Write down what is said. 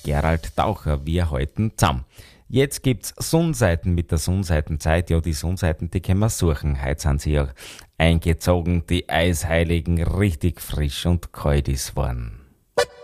Gerald Taucher. Wir halten zusammen. Jetzt gibt's Sonnenseiten mit der Sonnenseitenzeit. Ja, die Sonnenseiten, die können wir suchen. Heute sind sie ja eingezogen, die Eisheiligen, richtig frisch und kalt ist worden.